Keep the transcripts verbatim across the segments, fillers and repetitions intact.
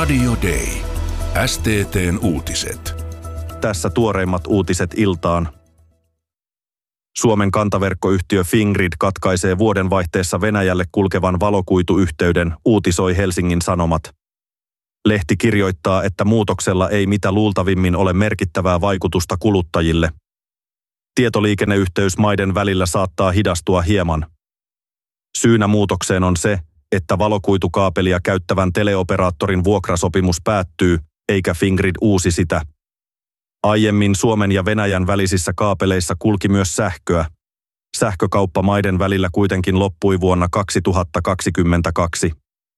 Radio Day. S T T:n uutiset. Tässä tuoreimmat uutiset iltaan. Suomen kantaverkkoyhtiö Fingrid katkaisee vuodenvaihteessa Venäjälle kulkevan valokuituyhteyden, uutisoi Helsingin Sanomat. Lehti kirjoittaa, että muutoksella ei mitä luultavimmin ole merkittävää vaikutusta kuluttajille. Tietoliikenneyhteys maiden välillä saattaa hidastua hieman. Syynä muutokseen on se, että valokuitukaapelia käyttävän teleoperaattorin vuokrasopimus päättyy, eikä Fingrid uusi sitä. Aiemmin Suomen ja Venäjän välisissä kaapeleissa kulki myös sähköä. Sähkökauppa maiden välillä kuitenkin loppui vuonna kaksituhattakaksikymmentäkaksi.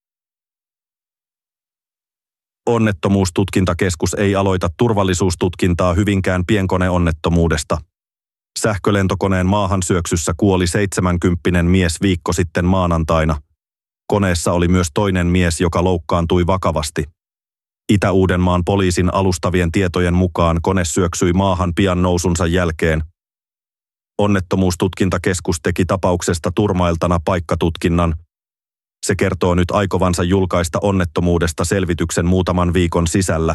Onnettomuustutkintakeskus ei aloita turvallisuustutkintaa Hyvinkään pienkoneonnettomuudesta. Sähkölentokoneen maahansyöksyssä kuoli seitsemänkymppinen mies viikko sitten maanantaina. Koneessa oli myös toinen mies, joka loukkaantui vakavasti. Itä-Uudenmaan poliisin alustavien tietojen mukaan kone syöksyi maahan pian nousunsa jälkeen. Onnettomuustutkintakeskus teki tapauksesta turmailtana paikkatutkinnan. Se kertoo nyt aikovansa julkaista onnettomuudesta selvityksen muutaman viikon sisällä.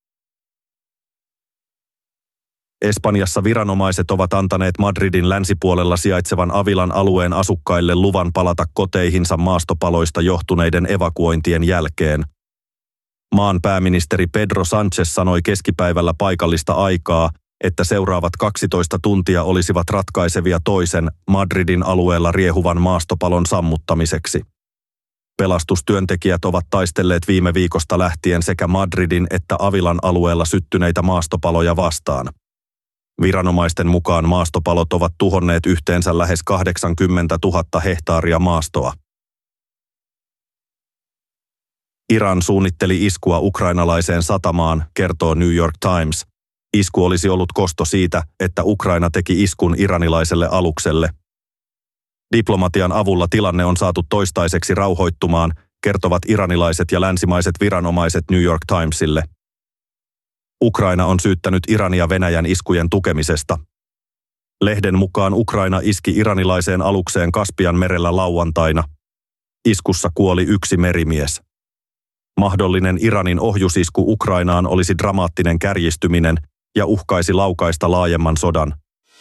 Espanjassa viranomaiset ovat antaneet Madridin länsipuolella sijaitsevan Avilan alueen asukkaille luvan palata koteihinsa maastopaloista johtuneiden evakuointien jälkeen. Maan pääministeri Pedro Sánchez sanoi keskipäivällä paikallista aikaa, että seuraavat kaksitoista tuntia olisivat ratkaisevia toisen Madridin alueella riehuvan maastopalon sammuttamiseksi. Pelastustyöntekijät ovat taistelleet viime viikosta lähtien sekä Madridin että Avilan alueella syttyneitä maastopaloja vastaan. Viranomaisten mukaan maastopalot ovat tuhonneet yhteensä lähes kahdeksankymmentätuhatta hehtaaria maastoa. Iran suunnitteli iskua ukrainalaiseen satamaan, kertoo New York Times. Isku olisi ollut kosto siitä, että Ukraina teki iskun iranilaiselle alukselle. Diplomatian avulla tilanne on saatu toistaiseksi rauhoittumaan, kertovat iranilaiset ja länsimaiset viranomaiset New York Timesille. Ukraina on syyttänyt Irania Venäjän iskujen tukemisesta. Lehden mukaan Ukraina iski iranilaiseen alukseen Kaspian merellä lauantaina. Iskussa kuoli yksi merimies. Mahdollinen Iranin ohjusisku Ukrainaan olisi dramaattinen kärjistyminen ja uhkaisi laukaista laajemman sodan.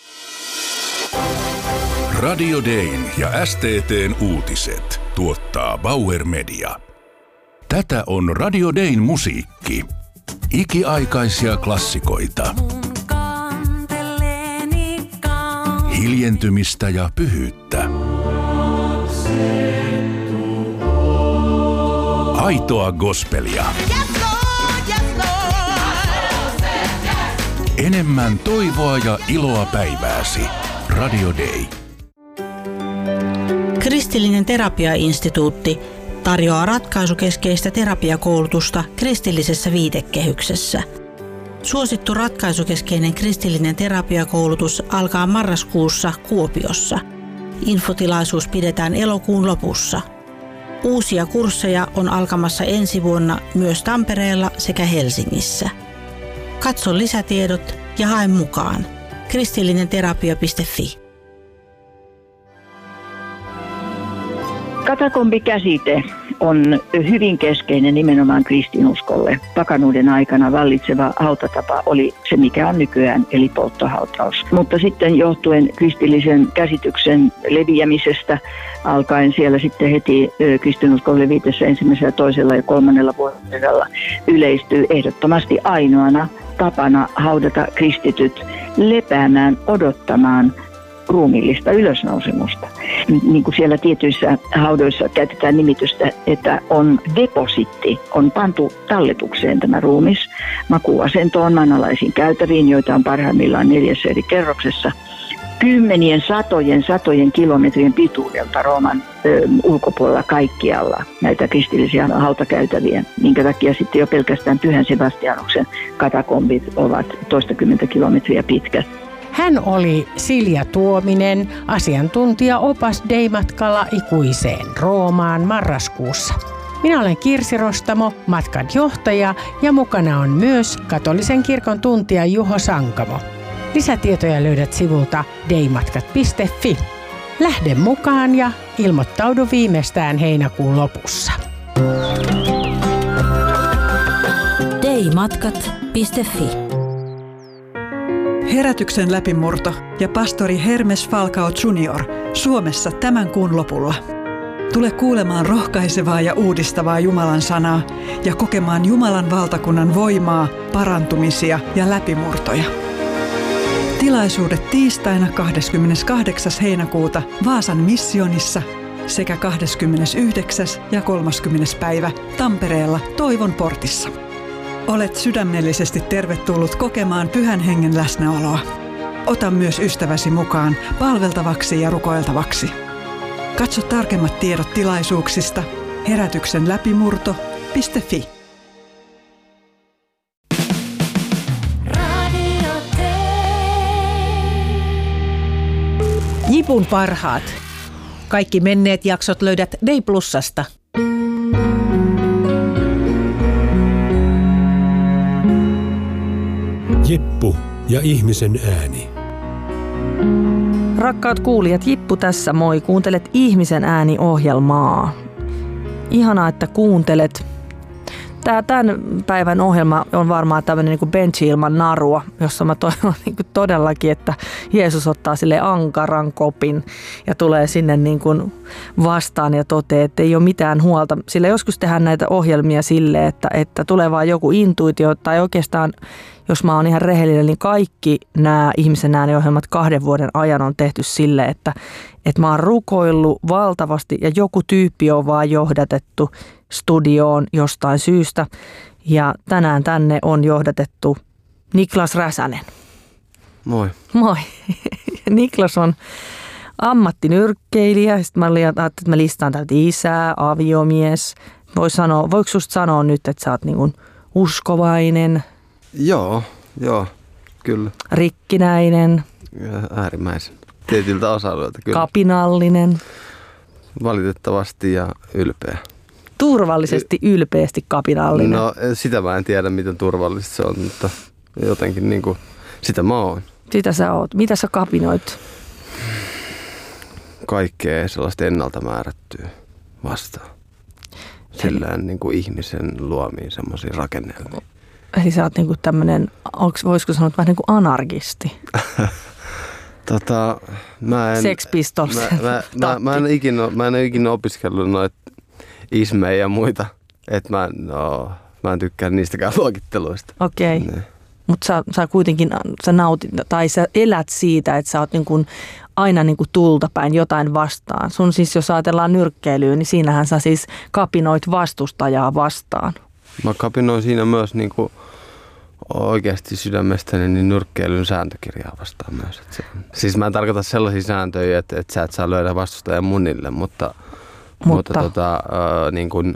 Radio Dayn ja S T T:n uutiset tuottaa Bauer Media. Tätä on Radio Dayn musiikki. Ikiaikaisia klassikoita. Hiljentymistä ja pyhyyttä. Aitoa gospelia. Enemmän toivoa ja iloa päivääsi. Radio Day. Kristillinen terapiainstituutti tarjoaa ratkaisukeskeistä terapiakoulutusta kristillisessä viitekehyksessä. Suosittu ratkaisukeskeinen kristillinen terapiakoulutus alkaa marraskuussa Kuopiossa. Infotilaisuus pidetään elokuun lopussa. Uusia kursseja on alkamassa ensi vuonna myös Tampereella sekä Helsingissä. Katso lisätiedot ja hae mukaan. kristillinenterapia piste fi. Katakombikäsite on hyvin keskeinen nimenomaan kristinuskolle. Pakanuuden aikana vallitseva hautatapa oli se, mikä on nykyään, eli polttohautaus. Mutta sitten johtuen kristillisen käsityksen leviämisestä, alkaen siellä sitten heti kristinuskon levitessä ensimmäisellä, toisella ja kolmannella vuodella yleistyy ehdottomasti ainoana tapana haudata kristityt lepäämään, odottamaan ruumiillista ylösnousemusta. Niin kuin siellä tietyissä haudoissa käytetään nimitystä, että on depositti, on pantu talletukseen tämä ruumis makuuasentoon, manalaisiin käytäviin, joita on parhaimmillaan neljässä eri kerroksessa, kymmenien, satojen, satojen kilometrien pituudelta Rooman ö, ulkopuolella kaikkialla näitä kristillisiä hautakäytäviä, minkä takia sitten jo pelkästään Pyhän Sebastianuksen katakombit ovat toistakymmentä kilometriä pitkät. Hän oli Silja Tuominen, asiantuntija opas Day-matkalla ikuiseen Roomaan marraskuussa. Minä olen Kirsi Rostamo, matkan johtaja, ja mukana on myös katolisen kirkon tuntija Juho Sankamo. Lisätietoja löydät sivulta daymatkat piste fi. Lähde mukaan ja ilmoittaudu viimeistään heinäkuun lopussa. deimatkat piste fi. Herätyksen läpimurto ja pastori Hermes Falcao junior Suomessa tämän kuun lopulla. Tule kuulemaan rohkaisevaa ja uudistavaa Jumalan sanaa ja kokemaan Jumalan valtakunnan voimaa, parantumisia ja läpimurtoja. Tilaisuudet tiistaina kahdeskymmeneskahdeksas heinäkuuta Vaasan missionissa sekä kahdeskymmenesyhdeksäs ja kolmaskymmenes päivä Tampereella Toivon portissa. Olet sydämellisesti tervetullut kokemaan Pyhän Hengen läsnäoloa. Ota myös ystäväsi mukaan palveltavaksi ja rukoiltavaksi. Katso tarkemmat tiedot tilaisuuksista herätyksen läpimurto piste fi. Jipun parhaat. Kaikki menneet jaksot löydät Day Plusasta. Jippu ja ihmisen ääni. Rakkaat kuulijat, Jippu tässä moi. Kuuntelet Ihmisen ääni -ohjelmaa. Ihanaa, että kuuntelet. Tää tämän päivän ohjelma on varmaan tämmöinen niin kuin benchi ilman narua, jossa mä toivon niin kuin todellakin, että Jeesus ottaa sille ankaran kopin ja tulee sinne niin kuin vastaan ja toteaa, että ei ole mitään huolta. Sillä joskus tehdään näitä ohjelmia sille, että, että tulee vaan joku intuitio tai oikeastaan, jos mä oon ihan rehellinen, niin kaikki nämä Ihmisen ääni-ohjelmat kahden vuoden ajan on tehty sille, että, että mä oon rukoillut valtavasti ja joku tyyppi on vaan johdatettu studioon jostain syystä. Ja tänään tänne on johdatettu Niklas Räsänen. Moi. Moi. Niklas on ammattinyrkkeilijä. Sitten mä ajattelin, että mä listaan täältä isää, aviomies. Vois sanoa, voiko susta sanoa nyt, että sä oot niin kuin uskovainen? Joo, joo, kyllä. Rikkinäinen. Äärimmäisen. Tietyltä osa-alueelta kyllä. Kapinallinen. Valitettavasti ja ylpeä. Turvallisesti, ylpeästi kapinallinen. No sitä mä en tiedä, miten turvallista se on, mutta jotenkin niin kuin, sitä mä oon. Sitä sä oot. Mitä sä kapinoit? Kaikkea sellaista ennalta määrättyä vastaan. Sillään niin kuin ihmisen luomiin semmoisia rakennelmia. Eli sä oot niinku tämmönen, voisiko sanoa vähän niin kuin anarkisti? tota, mä en... Sex Pistols. Mä, mä, mä, mä, en ikinä, mä en ikinä opiskellut noita ismejä ja muita. Että mä, no, mä en tykkää niistäkään luokitteluista. Okei. Okay. Niin. Mutta sä, sä kuitenkin, sä nautit, tai sä elät siitä, että sä oot niinku aina niinku tulta päin jotain vastaan. Sun siis, jos ajatellaan nyrkkeilyä, niin siinähän sä siis kapinoit vastustajaa vastaan. Mä kapinoin siinä myös niinku oikeasti sydämestäni niin nyrkkeilyn sääntökirjaa vastaan myös. Et se, siis mä en tarkoita sellaisia sääntöjä, että, että sä et saa löydä vastustajan munille, mutta, mutta. mutta tota, äh, niin kuin,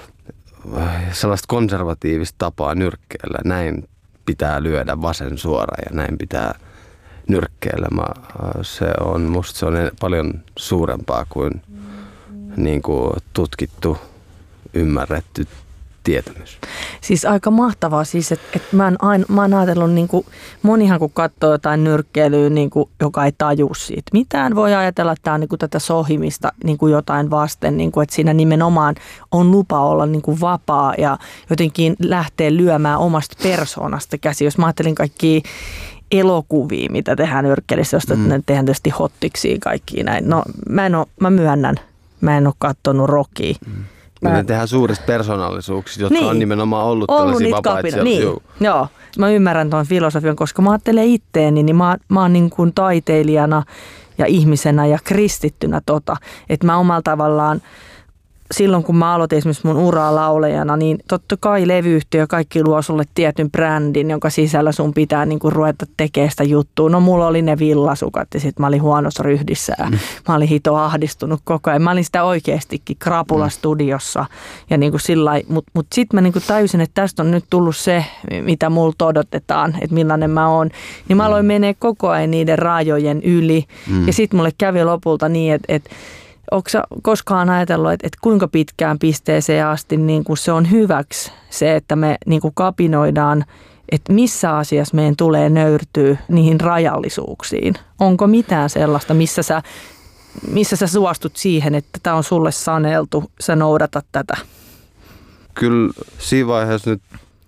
äh, sellaista konservatiivista tapaa nyrkkeillä. Näin pitää lyödä vasen suora ja näin pitää nyrkkeillä. Mä, äh, se on, musta se on paljon suurempaa kuin, niin kuin tutkittu, ymmärretty tietämys. Siis aika mahtavaa siis, että et mä, mä oon ajatellut, niin kuin, monihan kun katsoo jotain nyrkkeilyä, niin kuin, joka ei taju siitä mitään, voi ajatella, että tämä on niin kuin tätä sohimista niin kuin jotain vasten, niin kuin, että siinä nimenomaan on lupa olla niin kuin vapaa ja jotenkin lähteä lyömään omasta persoonasta käsi. Jos mä ajattelin kaikkia elokuvia, mitä tehdään nyrkkeilyssä, josta mm. ne tehdään tietysti hottiksia kaikkia näin. No mä, en ole, mä myönnän, mä en ole katsonut Rockia. Mm. Mä... Ne tehdään suurista persoonallisuuksista, jotka niin. on nimenomaan ollut, ollut tällaisia vapaita. Niin. Joo, mä ymmärrän tuon filosofian, koska mä ajattelen itteeni, niin mä, mä oon niin kuin taiteilijana ja ihmisenä ja kristittynä tota, että mä omalla tavallaan silloin kun mä aloitin esimerkiksi mun uraa laulajana, niin totta kai levyyhtiö kaikki luo sulle tietyn brändin, jonka sisällä sun pitää niinku ruveta tekemään sitä juttua. No mulla oli ne villasukat ja sit mä olin huonossa ryhdissä ja mm. mä olin hito ahdistunut koko ajan. Mä olin sitä oikeastikin krapulastudiossa ja niinku sillai, mut, mut sit mä niinku tajusin, että tästä on nyt tullut se, mitä multa odotetaan, että millainen mä oon. Niin mä aloin menee koko ajan niiden raajojen yli mm. ja sit mulle kävi lopulta niin, että et, Oletko sä koskaan ajatellut, että, että kuinka pitkään pisteeseen asti niin kuin se on hyväksi se, että me niin kuin kapinoidaan, että missä asiassa meidän tulee nöyrtyä niihin rajallisuuksiin? Onko mitään sellaista, missä sä, missä sä suostut siihen, että tämä on sulle saneltu, sä noudatat tätä? Kyllä siinä vaiheessa nyt,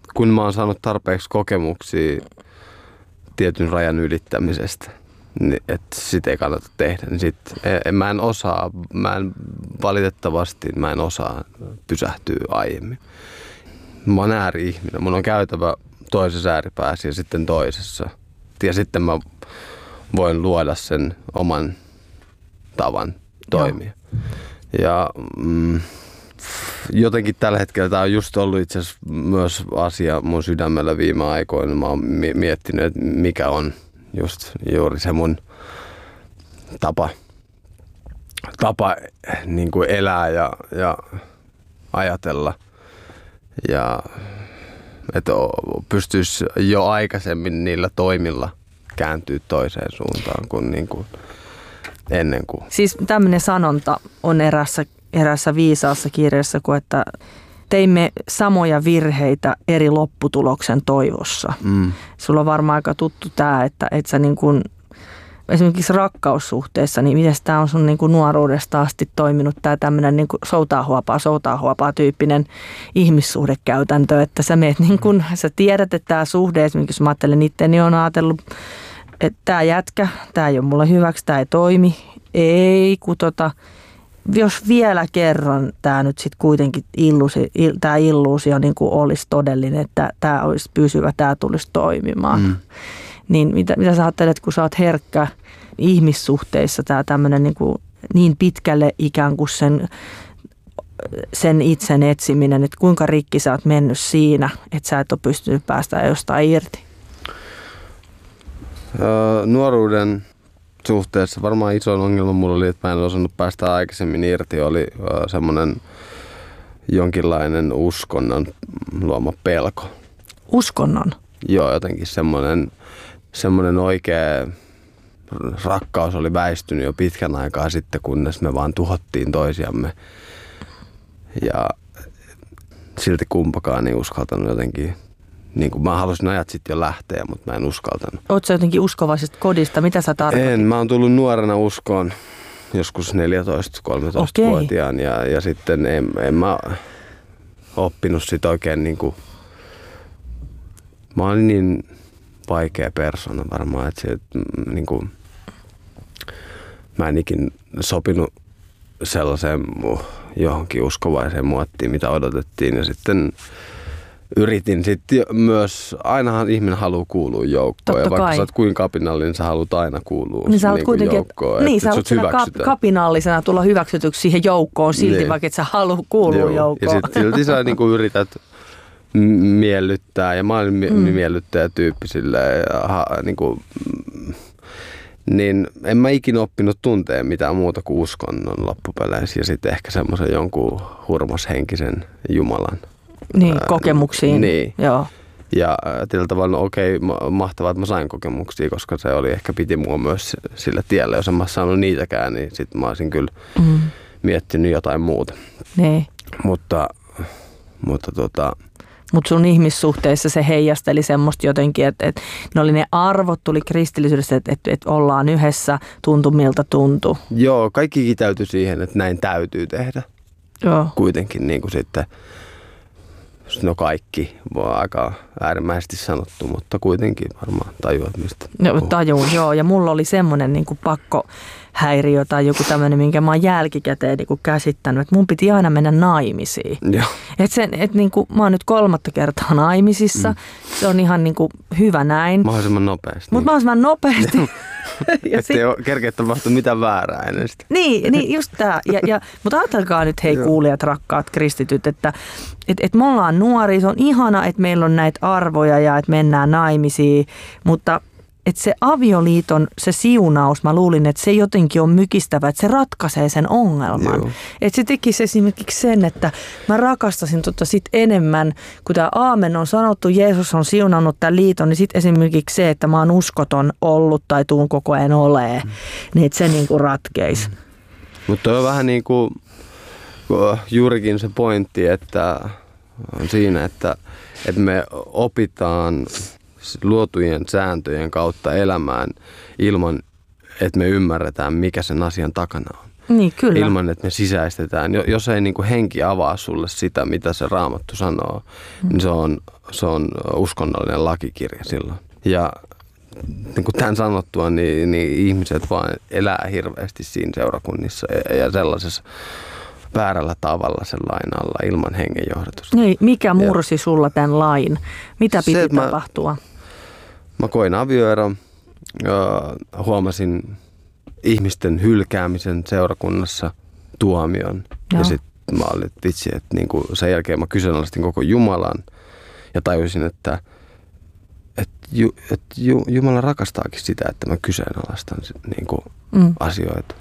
kun mä oon saanut tarpeeksi kokemuksia tietyn rajan ylittämisestä, niin että sit ei kannata tehdä, niin sit en, mä en osaa, mä en valitettavasti mä en osaa pysähtyä aiemmin. Mä oon ääri-ihminen, mun on käytävä toisessa ääripäässä ja sitten toisessa. Ja sitten mä voin luoda sen oman tavan toimia. Joo. Ja mm, jotenkin tällä hetkellä tämä on just ollut itse asiassa myös asia mun sydämellä viime aikoina. Mä oon miettinyt, että mikä on just juuri se mun tapa, tapa niin kuin elää ja, ja ajatella. Ja että pystyisi jo aikaisemmin niillä toimilla kääntyä toiseen suuntaan kuin, niin kuin ennen kuin. Siis tämmöinen sanonta on erässä, erässä viisaassa kirjassa, kun että teimme samoja virheitä eri lopputuloksen toivossa. Mm. Sulla on varmaan aika tuttu tämä, että, että sä niin kuin, esimerkiksi rakkaussuhteessa, niin miten tämä on sun niin kuin nuoruudesta asti toiminut tämä tämmöinen niin kuin soutaa huopaa, soutaa huopaa tyyppinen ihmissuhdekäytäntö, että sä meet niin kuin, sä tiedät, että tämä suhde, esimerkiksi jos mä ajattelen itseäni, niin on ajatellut, että tämä jätkä, tämä ei ole mulle hyväksi, tämä ei toimi, ei kun tota, jos vielä kerran tämä nyt sitten kuitenkin illusi, il, tämä illuusio niin kuin olisi todellinen, että tämä olisi pysyvä, tämä tulisi toimimaan. Mm. Niin mitä, mitä sä ajattelet, kun sä oot herkkä ihmissuhteissa, tämä tämmöinen niin, kuin niin pitkälle ikään kuin sen, sen itsen etsiminen, että kuinka rikki sä oot mennyt siinä, että sä et ole pystynyt päästään jostain irti? Öö, nuoruuden suhteessa varmaan isoin ongelma mulla oli, että mä en osannut päästä aikaisemmin irti, oli öö, semmoinen jonkinlainen uskonnon luoma pelko. Uskonnon? Joo, jotenkin semmoinen semmoinen oikea rakkaus oli väistynyt jo pitkän aikaa sitten, kunnes me vaan tuhottiin toisiamme. Ja silti kumpakaan ei uskaltanut jotenkin, niin kuin mä halusin ajat sitten jo lähteä, mutta mä en uskaltanut. Ootko sä jotenkin uskovaisesta kodista? Mitä sä tarkoitit? En, mä oon tullut nuorena uskoon joskus neljätoista-kolmetoista-vuotiaan okay. ja, ja sitten en, en mä oppinut sit oikein niin kuin, mä olin niin vaikea persona varmaan, että se, niin kuin, mä en ikin sopinut sellaiseen johonkin uskovaiseen muottiin, mitä odotettiin. Ja sitten yritin sitten myös, ainahan ihminen haluaa kuulua joukkoon. Totta ja vaikka kai. Sä oot kuinka kapinallinen, sä haluat aina kuulua niin sä niin kuitenkin, joukkoon. Niin, sä haluat kapinallisena tulla hyväksytyksi siihen joukkoon silti, niin. Vaikka et sä halua kuulua Joo. joukkoon. Ja sitten silti sä niin kuin yrität miellyttää, ja mä olin mm. miellyttäjä tyyppi silleen, ja, ha, niin, kuin, niin en mä ikinä oppinut tunteen mitään muuta kuin uskonnon loppupeleissä ja sitten ehkä semmoisen jonkun hurmoshenkisen Jumalan. Niin, ää, kokemuksiin. Niin. Joo. Ja tällä tavalla, no okei, mahtavaa, että mä sain kokemuksia, koska se oli ehkä piti mua myös sillä tiellä. Jos en mä saanut niitäkään, niin sitten mä olisin kyllä mm. miettinyt jotain muuta. Niin. Mutta, mutta tota... Mutta sun ihmissuhteissa se heijasteli semmoista jotenkin, että, että ne oli ne arvot, tuli kristillisyydestä, että, että, että ollaan yhdessä, tuntui miltä tuntui. Joo, kaikki kiteytyi siihen, että näin täytyy tehdä. Joo. Kuitenkin niin kuin sitten, no kaikki voi aika äärimmäisesti sanottu, mutta kuitenkin varmaan tajuat mistä. No, tajuun, joo. Ja mulla oli semmoinen niin kuin pakkohäiriö tai joku tämmöinen, minkä mä oon jälkikäteen niin kuin käsittänyt, että mun piti aina mennä naimisiin. Joo. Et sen, et niin kuin, mä oon nyt kolmatta kertaa naimisissa. Mm. Se on ihan niin kuin hyvä näin. Mahdollisimman nopeasti. Mutta mahdollisimman nopeasti. Että sit... ei ole kerkeä tapahtunut mitään väärää ennen sitä. Niin, niin just tää. Ja, ja, mutta ajatelkaa nyt, hei kuulijat, rakkaat kristityt, että et, et me ollaan nuoria. Se on ihana, että meillä on näitä arvoja ja että mennään naimisiin, mutta että se avioliiton, se siunaus, mä luulin, että se jotenkin on mykistävä, että se ratkaisee sen ongelman. Joo. Että se tekisi esimerkiksi sen, että mä rakastasin tota sit enemmän, kun tämä aamen on sanottu, Jeesus on siunannut tämän liiton, niin sitten esimerkiksi se, että mä oon uskoton ollut tai tuun koko ajan olee, mm. niin että se niinku ratkeisi. Mm. Mutta on vähän niin kuin juurikin se pointti, että on siinä, että, että me opitaan luotujen sääntöjen kautta elämään ilman, että me ymmärretään, mikä sen asian takana on. Niin, kyllä. Ilman, että ne sisäistetään. Jos ei niin kuin henki avaa sulle sitä, mitä se Raamattu sanoo, mm. niin se on, se on uskonnollinen lakikirja silloin. Ja niin kuin tämän sanottua, niin, niin ihmiset vaan elää hirveästi siinä seurakunnissa ja, ja sellaisessa väärällä tavalla sen lain alla ilman hengenjohdatusta. Niin, mikä mursi ja sulla tämän lain? Mitä piti se, tapahtua? Mä, mä koin avioeron, huomasin ihmisten hylkäämisen seurakunnassa, tuomion. Joo. Ja sitten mä olin, että vitsi, että niin kuin sen jälkeen mä kyseenalaistin koko Jumalan ja tajusin, että että ju, et ju, Jumala rakastaakin sitä, että mä kyseenalaistan niin kuin mm. asioita.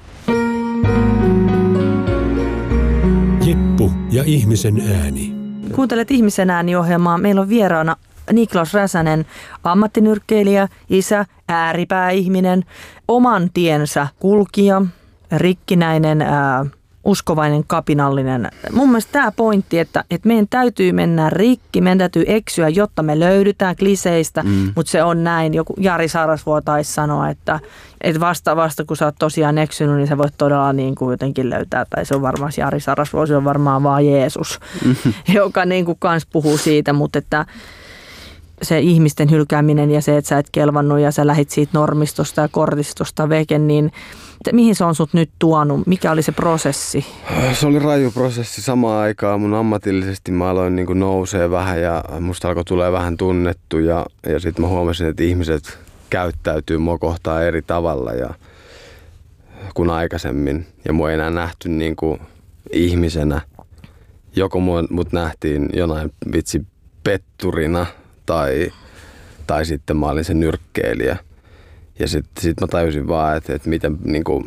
Jeppu ja ihmisen ääni. Kuuntelet Ihmisen ääni-ohjelmaa. Meillä on vieraana Niklas Räsänen, ammattinyrkkeilijä, isä, ääripääihminen, oman tiensä kulkija, rikkinäinen, ää, uskovainen, kapinallinen. Mun mielestä tämä pointti, että, että meidän täytyy mennä rikki, meidän täytyy eksyä, jotta me löydytään kliseistä, mm. mutta se on näin. Joku Jari Sarasvuo taisi sanoa, että, että vasta, vasta kun sä oot tosiaan eksynyt, niin sä voit todella niin kuin jotenkin löytää, tai se on varmaan Jari Sarasvuo, se on varmaan vaan Jeesus, mm. joka niin kuin kans puhuu siitä, mutta että se ihmisten hylkääminen ja se, että sä et kelvannut ja sä lähit siitä normistosta ja kortistosta veke, niin mihin se on sut nyt tuonut? Mikä oli se prosessi? Se oli raju prosessi samaan aikaan. Mun ammatillisesti mä aloin niin kuin nousee vähän ja musta alkoi tulee vähän tunnettu ja, ja sitten mä huomasin, että ihmiset käyttäytyy mua kohtaan eri tavalla ja, kuin aikaisemmin. Ja mua ei enää nähty niin kuin ihmisenä. Joko mut nähtiin jonain vitsi petturina tai, tai sitten mä olin se nyrkkeilijä. Ja sitten sit mä tajusin vaan, että, että miten niinku,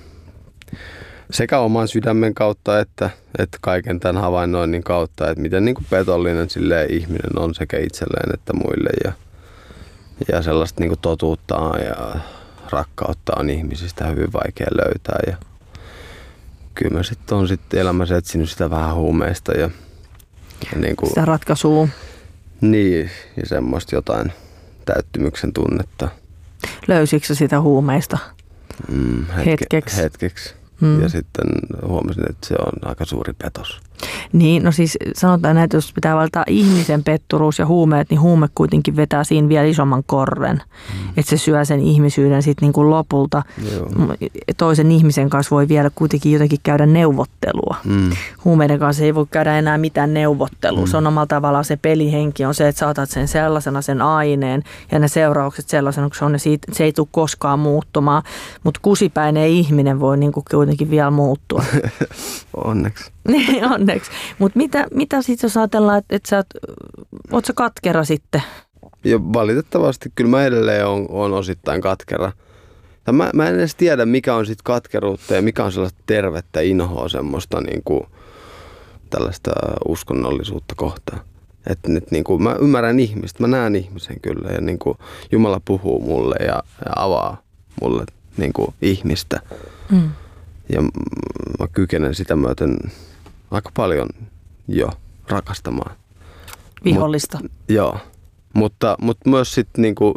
sekä oman sydämen kautta että, että kaiken tämän havainnoinnin kautta, että miten niinku petollinen silleen ihminen on sekä itselleen että muille. Ja, ja sellaista niinku totuutta ja rakkautta on ihmisistä hyvin vaikea löytää. Ja kyllä mä sitten on sit elämässä etsinyt sitä vähän huumeista. Ja, ja niinku, sitä ratkaisua. Niin, ja semmoista jotain täyttymyksen tunnetta. Löysitkö sitä huumeista mm, hetke, hetkeksi? Hetkeksi. Mm. Ja sitten huomasin, että se on aika suuri petos. Niin, no siis sanotaan, että jos pitää valita ihmisen petturuus ja huumeet, niin huume kuitenkin vetää siinä vielä isomman korren. Mm. Että se syö sen ihmisyyden sitten niin kuin lopulta. Joo. Toisen ihmisen kanssa voi vielä kuitenkin jotenkin käydä neuvottelua. Mm. Huumeiden kanssa ei voi käydä enää mitään neuvottelua. Mm. Se on omalla tavallaan se pelihenki on se, että saatat sen sellaisena sen aineen ja ne seuraukset sellaisena, kun se on, siitä, se ei tule koskaan muuttumaan. Mutta kusipäinen ihminen voi niin kuin kuitenkin vielä muuttua. Onneksi. Onneksi. Mutta mitä, mitä sitten jos ajatellaan, että et sä oot, oot sä katkera sitten? Ja valitettavasti kyllä mä edelleen on, on osittain katkera. Mä, mä en edes tiedä, mikä on sitten katkeruutta ja mikä on sellaista tervettä inhoa semmoista niinku, tällaista uskonnollisuutta kohtaan. Että nyt niinku, mä ymmärrän ihmistä, mä näen ihmisen kyllä ja niinku, Jumala puhuu mulle ja, ja avaa mulle niinku, ihmistä. Mm. Ja mä kykenen sitä myöten aika paljon jo rakastamaan. Vihollista. Mut, joo, mutta, mutta myös sitten niinku,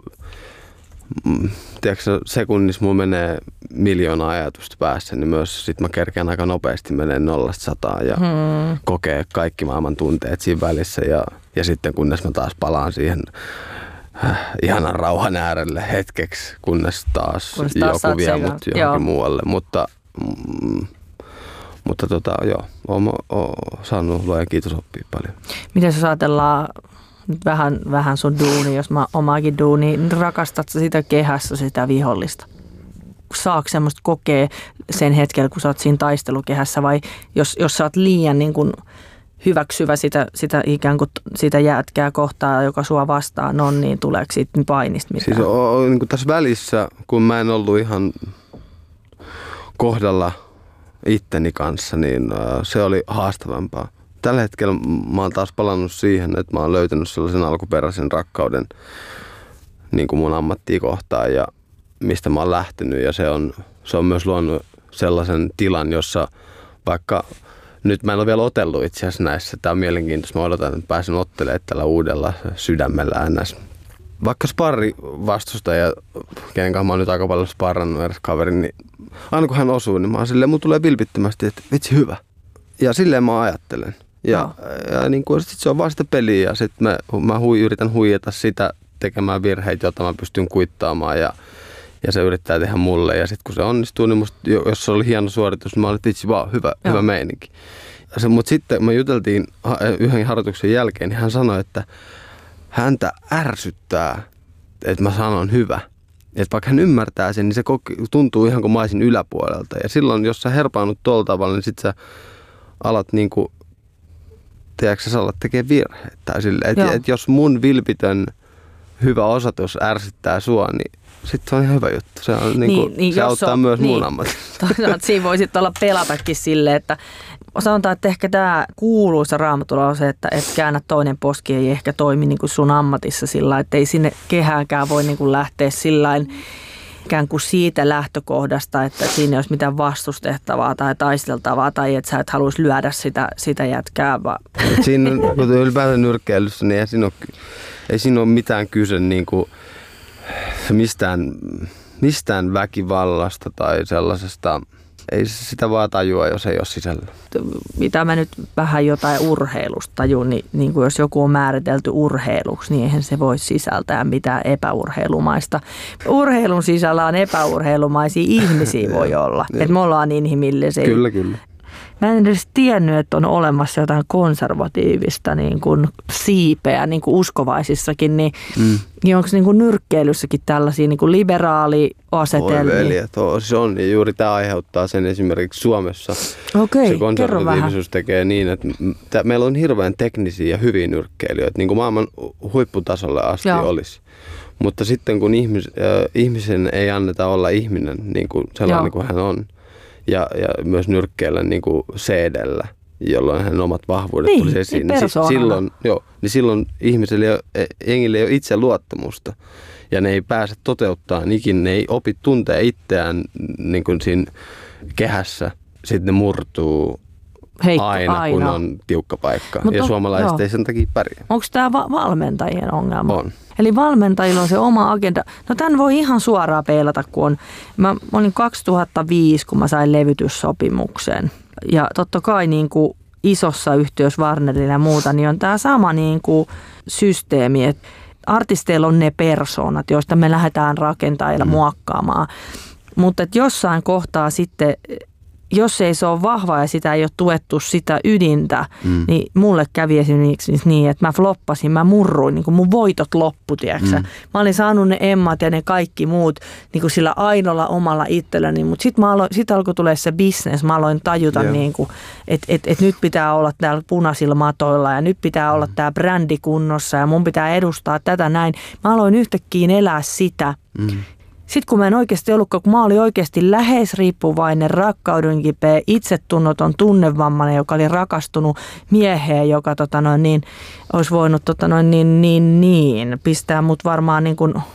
tiedätkö, sekunnissa mulla menee miljoona ajatusta päässä, niin myös sit mä kerkeän aika nopeasti menee nollasta sataan ja hmm. kokee kaikki maailman tunteet siinä välissä. Ja, ja sitten kunnes mä taas palaan siihen äh, ihanan rauhan äärelle hetkeksi, kunnes taas, kunnes taas joku vie mut johonkin joo. muualle. Mutta Mm, mutta tota, joo, oon, oon saanut luojan kiitos oppia paljon. Miten jos ajatellaan vähän, vähän sun duuni, jos mä omaakin duuni, niin rakastat sä sitä kehässä sitä vihollista? Saako semmoista kokea sen hetkellä, kun sä oot siinä taistelukehässä vai jos, jos sä oot liian niin kun hyväksyvä sitä, sitä ikään kuin sitä jätkää kohtaa, joka sua vastaan on, niin tuleeko siitä painista mitään? Siis o, o, niin kuin tässä välissä, kun mä en ollut ihan kohdalla itteni kanssa, niin se oli haastavampaa. Tällä hetkellä mä oon taas palannut siihen, että mä oon löytänyt sellaisen alkuperäisen rakkauden niin kuin mun ammattia kohtaan ja mistä mä oon lähtenyt. Ja se on, se on myös luonut sellaisen tilan, jossa vaikka nyt mä en ole vielä otellut itse asiassa näissä. Tää on mielenkiintoista. Mä odotan, että pääsen ottelemaan tällä uudella sydämellä ns. vaikka sparri vastustaja, kenen kanssa mä oon nyt aika paljon sparrannut edes kaverin, niin aina kun hän osuu, niin mä oon silleen, mun tulee vilpittömästi, että vitsi hyvä. Ja silleen mä ajattelen. Ja, no. ja niin kuin, sit se on vaan sitä peliä ja sitten mä, mä hui, yritän huijata sitä tekemään virheitä, joita mä pystyn kuittaamaan ja, ja se yrittää tehdä mulle. Ja sitten kun se onnistuu, niin musta, jos se oli hieno suoritus, niin mä olin, että vitsi vaan, hyvä, hyvä meininki. Mutta sitten me juteltiin yhden harjoituksen jälkeen, niin hän sanoi, että häntä ärsyttää, että mä sanon hyvä. Että vaikka hän ymmärtää sen, niin se tuntuu ihan kuin mä olisin yläpuolelta. Ja silloin, jos sä herpaannut tuolla tavalla, niin sit sä alat niinku, tiedätkö sä alat tekee virheitä. Että et jos mun vilpitön hyvä osoitus ärsyttää sua, niin sitten se on ihan hyvä juttu. Se, on, niin kuin, niin, niin, se auttaa on, myös niin, mun ammatissa. Toisaalta siinä voi sitten olla pelatakin silleen, että sanotaan, että ehkä tämä kuuluisa Raamatulla on se, että et käännä toinen poski ei ehkä toimi niin kuin sun ammatissa sillä, että ei sinne kehäänkään voi niin kuin lähteä sillain ikään kuin siitä lähtökohdasta, että siinä ei olisi mitään vastustettavaa tai taisteltavaa tai että sä et haluaisi lyödä sitä, sitä jätkää. Vaan. Siinä kun ylipäätään nyrkkeilyssä, niin ei siinä ole, ei siinä ole mitään kyse niin kuin mistään, mistään väkivallasta tai sellaisesta. Ei sitä vaan tajua, jos ei ole sisällä. Mitä mä nyt vähän jotain urheilusta tajun, niin, niin kuin jos joku on määritelty urheiluksi, niin eihän se voi sisältää mitään epäurheilumaista. Urheilun sisällä on epäurheilumaisia ihmisiä voi olla. Että me ollaan inhimillisiä. Kyllä, kyllä. Mä en edes tiennyt, että on olemassa jotain konservatiivista niin kuin siipeä niin kuin uskovaisissakin, niin, mm. niin onko niin kuin nyrkkeilyssäkin tällaisia niin kuin liberaaliasetelmia? Oi veli, se on. Ja juuri tämä aiheuttaa sen esimerkiksi Suomessa. Okei, se konservatiivisuus tekee niin, että t- meillä on hirveän teknisiä ja hyviä nyrkkeilijöitä, niin kuin maailman huipputasolle asti Joo. olisi. Mutta sitten kun ihmis, äh, ihmisen ei anneta olla ihminen niin kuin sellainen Joo. kuin hän on, Ja, ja myös nyrkkeillä niin kuin seedellä, jolloin hän omat vahvuudet niin, tulisi esiin. Niin silloin, joo, niin silloin ihmiselle ei ole, jengille ei ole itse luottamusta. Ja ne ei pääse toteuttamaan ikinä, ne ei opi tuntea itseään niin kuin siinä kehässä. Sitten ne murtuu Heikko, aina, aina, kun on tiukka paikka. Mut ja on, suomalaiset joo. ei sen takia pärjää. Onko tämä va- valmentajien ongelma? On. Eli valmentajilla on se oma agenda. No tämän voi ihan suoraan peilata, kun on, mä olin kaksituhattaviisi, kun mä sain levytyssopimuksen. Ja totta kai niin kuin isossa yhtiössä Warnerilla ja muuta, niin on tämä sama niin kuin systeemi, että artisteilla on ne persoonat, joista me lähdetään rakentamaan ja mm. muokkaamaan. Mutta jossain kohtaa sitten, jos ei se ole vahva ja sitä ei ole tuettu sitä ydintä, mm. niin mulle kävi esimerkiksi niin, että mä floppasin, mä murruin, niin kuin mun voitot loppu, tiedätkö? Mm. Mä olin saanut ne emmat ja ne kaikki muut niin kuin sillä ainoalla omalla itselläni, mutta sitten sit alkoi tulee se business, mä aloin tajuta, yeah. niin että et, et nyt pitää olla täällä punaisilla matoilla ja nyt pitää olla tää brändi kunnossa ja mun pitää edustaa tätä näin. Mä aloin yhtäkkiä elää sitä. Mm. Sitten kun mä en oikeasti ollutkaan, kun mä olin oikeasti lähes riippuvainen, rakkaudenkipeä, itsetunnoton, tunnevammainen, joka oli rakastunut mieheen, joka tota noin, niin, olisi voinut tota noin, niin, niin, niin, pistää mut varmaan niin kuin,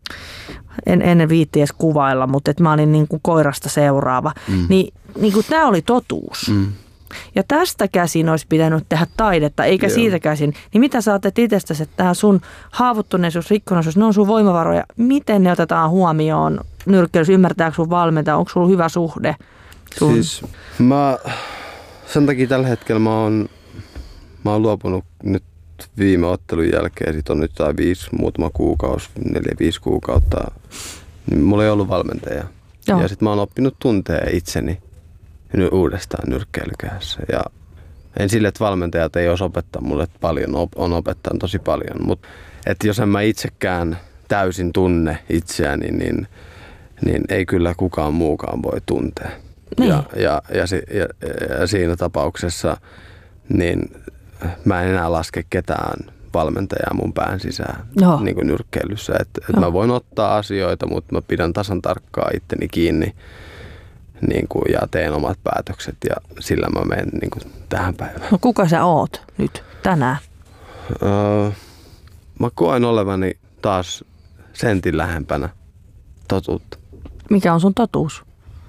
en, en viitti edes kuvailla, mutta että mä olin niin kuin koirasta seuraava. Mm. Ni, niin kuin tämä oli totuus. Mm. Ja tästä käsin olisi pitänyt tehdä taidetta, eikä Joo. siitä käsin. Niin mitä sä ajattelet itsestäsi, että tämä sun haavoittuneisuus, rikkonaisuus, ne on sun voimavaroja. Miten ne otetaan huomioon nyrkkeilyssä? Ymmärtääkö sun valmentaja? Onko sulla hyvä suhde? Sun? Siis mä, sen takia tällä hetkellä mä oon, mä oon luopunut nyt viime ottelun jälkeen. Siitä on nyt tai viisi, muutama kuukausi, neljä, viisi kuukautta. Niin mulla ei ollut valmentajaa. Joo. Ja sit mä oon oppinut tuntea itseni uudestaan nyrkkeilykässä. Ja en sille, että valmentajat ei osaa opettaa mulle paljon, on opettanut tosi paljon, mutta että jos en mä itsekään täysin tunne itseäni, niin, niin ei kyllä kukaan muukaan voi tuntea. Niin. Ja, ja, ja, ja, ja siinä tapauksessa niin mä en enää laske ketään valmentajaa mun pään sisään niin kuin nyrkkeilyssä. Että et mä voin ottaa asioita, mutta mä pidän tasan tarkkaa itteni kiinni. Niin kuin, ja teen omat päätökset ja sillä mä menen niin kuin tähän päivään. No kuka sä oot nyt tänään? Öö, mä koen olevani taas sentin lähempänä totuutta. Mikä on sun totuus?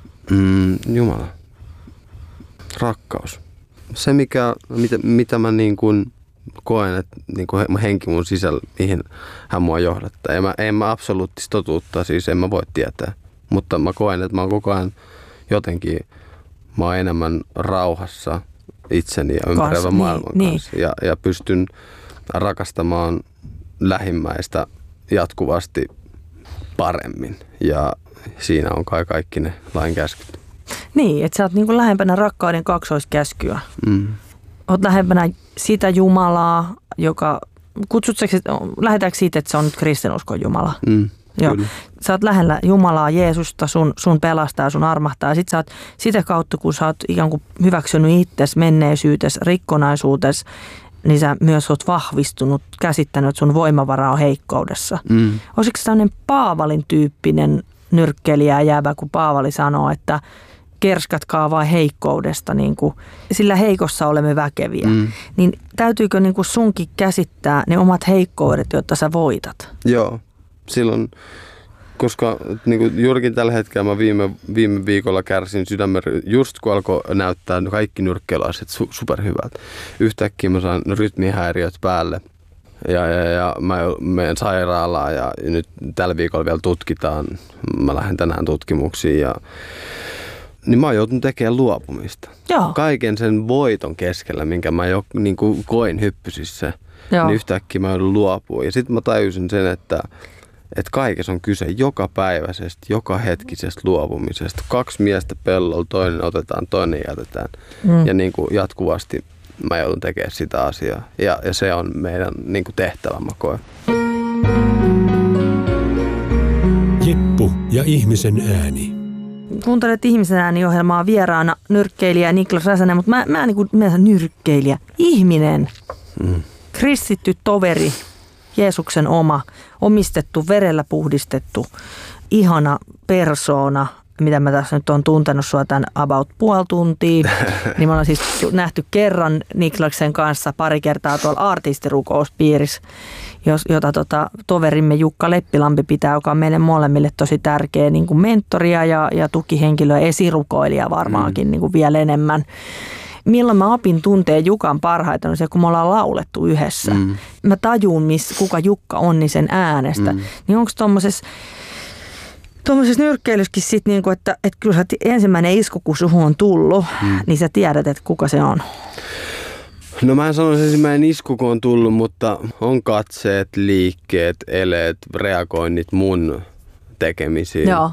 Mm, Jumala. Rakkaus. Se, mikä, mitä, mitä mä niin kuin koen, että niin kuin henki mun sisällä, mihin hän mua johdattaa. En mä, en mä absoluuttista totuutta, siis en mä voi tietää. Mutta mä koen, että mä oon koko ajan jotenkin, mä oon enemmän rauhassa itseni ja ympäröivän maailman niin, kanssa. Niin. Ja, ja pystyn rakastamaan lähimmäistä jatkuvasti paremmin. Ja siinä on kai kaikki ne lain käskyt. Niin, että sä oot niinku lähempänä rakkauden kaksoiskäskyä. Mm. Oot lähempänä sitä Jumalaa, joka, kutsutko, lähdetäänkö siitä, että se on nyt kristinuskon Jumala? Mm, Joo. Sä oot lähellä Jumalaa, Jeesusta, sun, sun pelastaa, sun armahtaa. Sitten sä oot sitä kautta, kun sä oot ikään kuin hyväksynyt itsesi, menneisyytes, rikkonaisuutes, niin sä myös oot vahvistunut, käsittänyt, että sun voimavara on heikkoudessa. Mm. Olisiko se tämmöinen Paavalin tyyppinen nyrkkeilijä jäävä, kun Paavali sanoo, että kerskatkaa vain heikkoudesta, niin kuin, sillä heikossa olemme väkeviä. Mm. Niin täytyykö niin kuin sunkin käsittää ne omat heikkoudet, jotta sä voitat? Joo, silloin, koska niin kuin juurikin tällä hetkellä mä viime, viime viikolla kärsin sydämen, just kun alkoi näyttää kaikki nyrkkeilyasiat su, superhyvältä. Yhtäkkiä mä saan rytmihäiriöt päälle. Ja, ja, ja mä menen sairaalaan ja nyt tällä viikolla vielä tutkitaan. Mä lähden tänään tutkimuksiin ja niin mä oon joutunut tekemään luopumista. Joo. Kaiken sen voiton keskellä, minkä mä jo niin kuin koin hyppysissä, niin yhtäkkiä mä joudun luopua. Ja sitten mä tajusin sen, että, että kaikessa on kyse jokapäiväisestä, joka hetkisestä luopumisesta. Kaksi miestä pellolla, toinen otetaan, toinen jätetään. Mm. Ja niin kuin jatkuvasti mä joudun tekemään sitä asiaa. Ja, ja se on meidän niin kuin tehtävä, mä koen. Jeppu ja ihmisen ääni. Kuuntelet ihmisen ääni-ohjelmaa, vieraana nyrkkeilijä Niklas Räsänen, mutta mä, mä en niin kuin nyrkkeilijä. Ihminen, mm. kristitty toveri, Jeesuksen oma, omistettu, verellä puhdistettu, ihana persoona, mitä mä tässä nyt oon tuntenut sua tämän about puoli tuntia. Niin me ollaan siis nähty kerran Niklaksen kanssa pari kertaa tuolla artistirukouspiirissä, jota tota, toverimme Jukka Leppilampi pitää, joka on meille molemmille tosi tärkeä niin kuin mentoria ja, ja tukihenkilö, esirukoilija varmaankin mm. niin kuin vielä enemmän. Milloin mä opin tuntee Jukan parhaiten on se, kun me ollaan laulettu yhdessä. Mm. Mä tajun, miss, kuka Jukka on, niin sen äänestä. Mm. Niin onko tuommoisessa Tuommoisessa nyrkkeilyssäkin sitten, niin että, että kyllä ensimmäinen isku, kun suhun on tullut, mm. niin sä tiedät, että kuka se on. No mä en sanoisi ensimmäinen isku, kun on tullut, mutta on katseet, liikkeet, eleet, reagoinnit mun tekemisiin. Joo.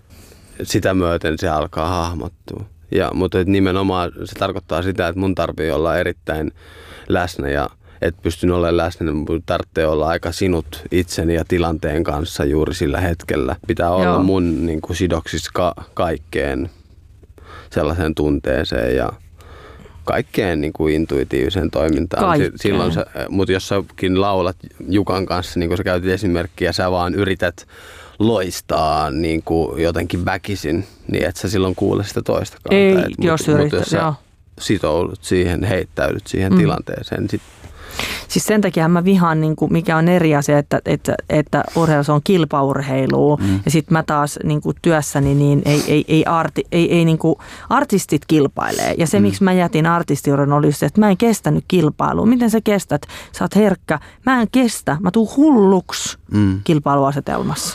Sitä myöten se alkaa hahmottua. Ja, mutta nimenomaan se tarkoittaa sitä, että mun tarvii olla erittäin läsnä ja että pystyn olemaan läsnä, niin tarvitsee olla aika sinut itseni ja tilanteen kanssa juuri sillä hetkellä. Pitää olla Joo. mun niin kuin, sidoksissa ka- kaikkeen sellaiseen tunteeseen ja kaikkeen niin kuin, intuitiiviseen toimintaan. Kaikkeen. Silloin sä, mutta jos säkin laulat Jukan kanssa, niin kuin sä käytit esimerkkiä, sä vaan yrität loistaa niin kuin, jotenkin väkisin, niin et sä silloin kuule sitä toista kautta. Ei, et, jos mut, yrität, mut jos sä sitoudut siihen, heittäydyt siihen mm. tilanteeseen, sit siis sen takia mä vihaan, niin kuin, mikä on eri asia, että, että, että urheilu on kilpaurheilua mm. ja sitten mä taas niin kuin työssäni niin ei, ei, ei, arti, ei, ei niin kuin, artistit kilpailee. Ja se, mm. miksi mä jätin artistiuran, oli se, että mä en kestänyt kilpailua. Miten sä kestät? Sä oot herkkä. Mä en kestä. Mä tuun hulluksi mm. kilpailuasetelmassa.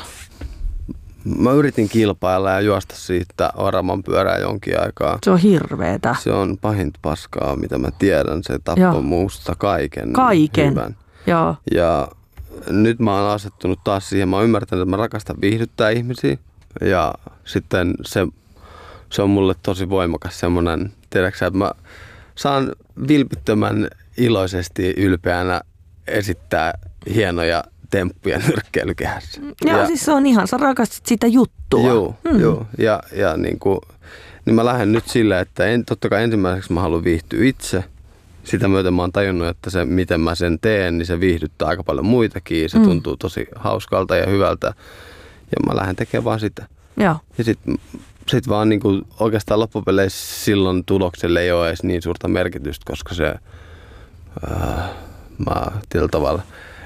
Mä yritin kilpailla ja juosta siitä oravan pyörää jonkin aikaa. Se on hirveetä. Se on pahinta paskaa, mitä mä tiedän. Se tappoi muusta kaiken, kaiken. hyvän. Joo. Ja nyt mä oon asettunut taas siihen. Mä oon ymmärtänyt, että mä rakastan viihdyttää ihmisiä. Ja sitten se, se on mulle tosi voimakas semmoinen, tiedätkö, että mä saan vilpittömän iloisesti ylpeänä esittää hienoja temppuja nyrkkeilykehässä. Joo, ja, siis se on ihan, sä rakastit sitä juttua. Joo, hmm. joo. Ja, ja niin, kuin, niin mä lähden nyt sillä, että en, totta kai ensimmäiseksi mä haluan viihtyä itse. Sitä myöten mä oon tajunnut, että se miten mä sen teen, niin se viihdyttää aika paljon muitakin. Se hmm. tuntuu tosi hauskalta ja hyvältä. Ja mä lähden tekemään vaan sitä. Joo. Ja sit, sit vaan niin kuin oikeastaan loppupeleissä silloin tulokselle ei ole edes niin suurta merkitystä, koska se, äh, mä tällä tavalla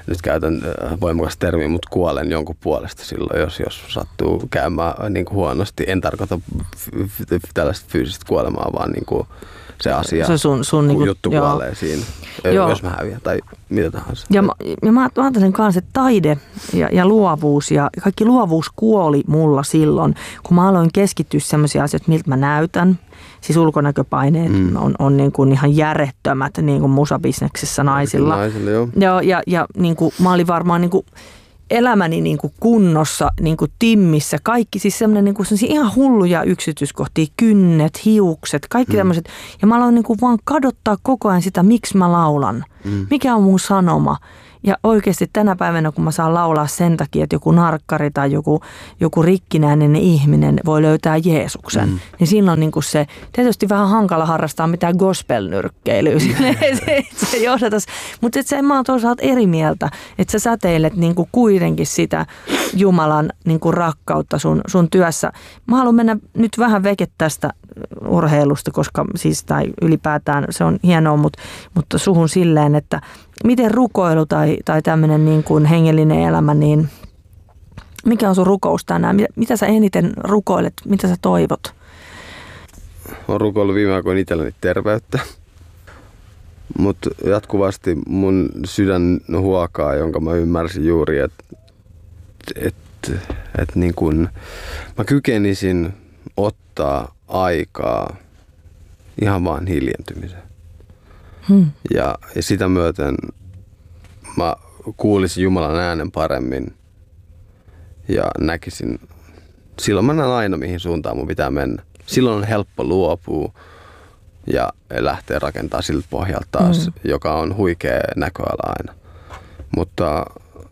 nyt käytän voimakas termi, mutta kuolen jonkun puolesta silloin, jos, jos sattuu käymään niin kuin huonosti. En tarkoita f- f- tällaista fyysistä kuolemaa, vaan niin kuin se asia, se sun, sun niin kuin, juttu joo. kuolee siinä, joo. jos mä häviän tai mitä tahansa. Ja mä, ja mä ajattelen kanssa, että taide ja, ja luovuus ja kaikki luovuus kuoli mulla silloin, kun mä aloin keskittyä sellaisia asioita, miltä mä näytän. Siis ulkonäköpaineet mm. on, on niin kuin ihan järjettömät niin kuin musabisneksessä naisilla. Naisille, joo. Joo, ja, ja niin kuin, mä olin varmaan niin kuin elämäni niin kuin kunnossa, niin kuin timmissä. Kaikki siis semmoinen niin kuin ihan hulluja yksityiskohtia, kynnet, hiukset, kaikki mm. tämmöiset. Ja mä aloin niin kuin vaan kadottaa koko ajan sitä, miksi mä laulan. Mm. Mikä on mun sanoma. Ja oikeasti tänä päivänä, kun mä saan laulaa sen takia, että joku narkkari tai joku, joku rikkinäinen ihminen voi löytää Jeesuksen, mm. niin siinä on niin kuin se, tietysti vähän hankala harrastaa mitään gospel-nyrkkeilyä. se, se johdatas. Mutta se, mä oon toisaalta eri mieltä, että sä säteilet niin kuin kuitenkin sitä Jumalan niin kuin rakkautta sun, sun työssä. Mä haluan mennä nyt vähän veke tästä urheilusta, koska siis tai ylipäätään se on hienoa, mutta, mutta suhun silleen, että miten rukoilu tai, tai tämmöinen niin kuin hengellinen elämä, niin mikä on sun rukous tänään? Mitä, mitä sä eniten rukoilet? Mitä sä toivot? Olen rukoillut viime aikoina itselleni terveyttä, mutta jatkuvasti mun sydän huokaa, jonka mä ymmärsin juuri, että et, et niin kun mä kykenisin ottaa aikaa ihan vaan hiljentymiseen. Hmm. Ja, ja sitä myöten mä kuulisin Jumalan äänen paremmin ja näkisin, silloin mä näen aina mihin suuntaan mun pitää mennä. Silloin on helppo luopua ja lähteä rakentamaan siltä pohjalta taas, hmm. joka on huikea näköala aina. Mutta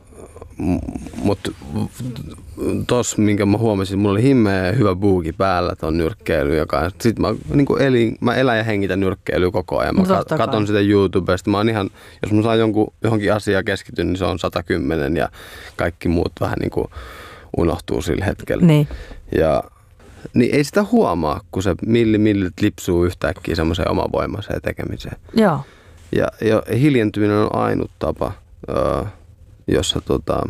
Mutta tuossa, minkä mä huomasin, mulla oli himmeä hyvä buuki päällä ton nyrkkeily, joka sit mä, niin elin, mä elän ja hengitän nyrkkeilyä koko ajan. Mä kat, katon sitä YouTubesta. Mä oon ihan, jos mä saan jonkun, johonkin asiaan keskityn, niin se on sata kymmenen ja kaikki muut vähän niin kuin unohtuu sillä hetkellä. Niin. Ja niin ei sitä huomaa, kun se milli millit lipsuu yhtäkkiä semmoiseen omavoimaiseen tekemiseen. Joo. Ja, ja hiljentyminen on ainut tapa, öö, jossa tota,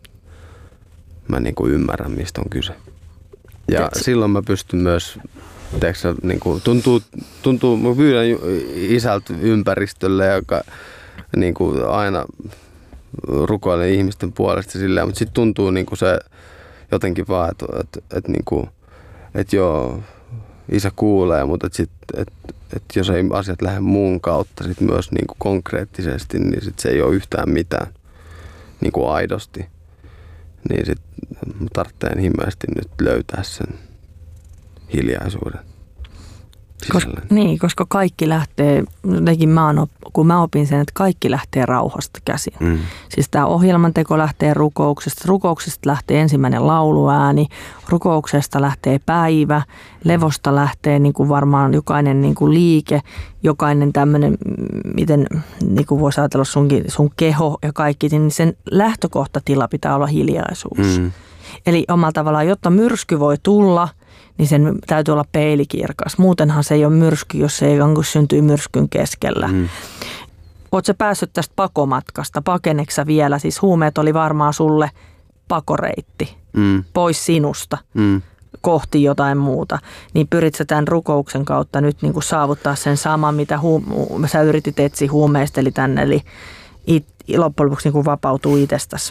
mä niinku ymmärrän, mistä on kyse. Ja Jets. silloin mä pystyn myös, teeksä, niinku, tuntuu, tuntuu, mä pyydän isältä ympäristölle, joka niinku, aina rukoilee ihmisten puolesta silleen, mutta sitten tuntuu niinku se jotenkin vaan, että et, et, niinku, et joo, isä kuulee, mutta et sit, et, et jos ei asiat lähde mun kautta sit myös niinku konkreettisesti, niin sit se ei ole yhtään mitään. Niin kuin aidosti, niin sit tarvitsee himmeästi nyt löytää sen hiljaisuuden. Koska, niin, koska kaikki lähtee, jotenkin mä oon, kun mä opin sen, että kaikki lähtee rauhasta käsin. Mm. Siis tämä ohjelmanteko lähtee rukouksesta, rukouksesta lähtee ensimmäinen lauluääni, rukouksesta lähtee päivä, levosta lähtee niin kuin varmaan jokainen niin kuin liike, jokainen tämmöinen, miten niin kuin voisi ajatella sunkin, sun keho ja kaikki, niin sen lähtökohtatila pitää olla hiljaisuus. Mm. Eli omalla tavallaan, jotta myrsky voi tulla, niin sen täytyy olla peilikirkas. Muutenhan se ei ole myrsky, jos se ei syntyy myrskyn keskellä. Mm. Oletko sä päässyt tästä pakomatkasta? Pakeneksä vielä? Siis huumeet oli varmaan sulle pakoreitti mm. pois sinusta mm. kohti jotain muuta. Niin pyrit sä tämän rukouksen kautta nyt niin kuin saavuttaa sen saman, mitä huum- sä yritit etsiä huumeista, eli tänne, eli it, loppujen lopuksi niin kuin vapautuu itsestäsi.